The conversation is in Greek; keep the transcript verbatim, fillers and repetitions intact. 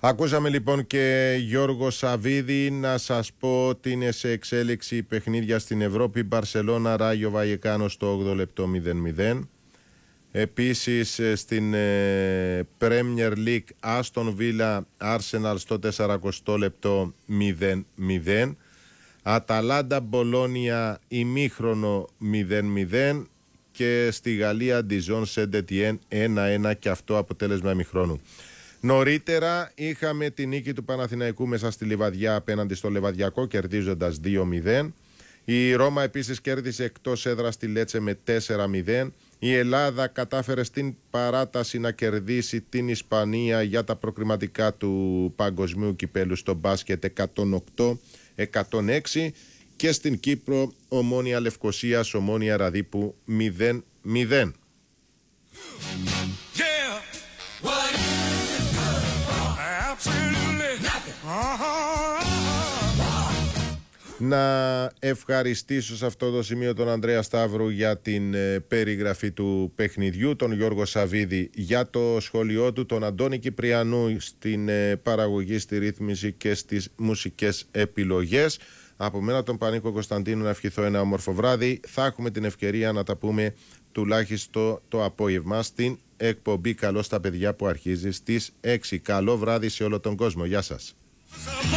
Ακούσαμε λοιπόν και Γιώργο Σαββίδη. Να σας πω ότι είναι σε εξέλιξη παιχνίδια στην Ευρώπη. Μπαρσελόνα, Ράγιο Βαγεκάνο στο όγδοο λεπτό μηδέν μηδέν. Επίσης στην ε, Premier League, Άστον Βίλα, Arsenal στο σαρανταοκτώ λεπτό μηδέν μηδέν. Αταλάντα Μπολόνια ημίχρονο μηδέν μηδέν. Και στη Γαλλία Διζόν Σεντ-Ετιέν ένα ένα και αυτό αποτέλεσμα ημιχρόνου. Νωρίτερα είχαμε την νίκη του Παναθηναϊκού μέσα στη Λιβαδιά απέναντι στο Λεβαδιακό, κερδίζοντας δύο μηδέν. Η Ρώμα επίσης κέρδισε εκτός έδρας τη Λέτσε με τέσσερα μηδέν. Η Ελλάδα κατάφερε στην παράταση να κερδίσει την Ισπανία για τα προκριματικά του Παγκοσμίου Κυπέλου στο μπάσκετ εκατόν οκτώ εκατόν έξι. Και στην Κύπρο Ομόνοια Λευκωσίας, Ομόνοια Ραδίπου μηδέν μηδέν. Να ευχαριστήσω σε αυτό το σημείο τον Ανδρέα Σταύρου για την ε, περιγραφή του παιχνιδιού, τον Γιώργο Σαββίδη για το σχόλιο του, τον Αντώνη Κυπριανού στην ε, παραγωγή, στη ρύθμιση και στις μουσικές επιλογές. Από μένα τον Πανίκο Κωνσταντίνου να ευχηθώ ένα όμορφο βράδυ. Θα έχουμε την ευκαιρία να τα πούμε τουλάχιστον το απόγευμα στην εκπομπή Καλό στα παιδιά που αρχίζει στις έξι. Καλό βράδυ σε όλο τον κόσμο. Γεια σας.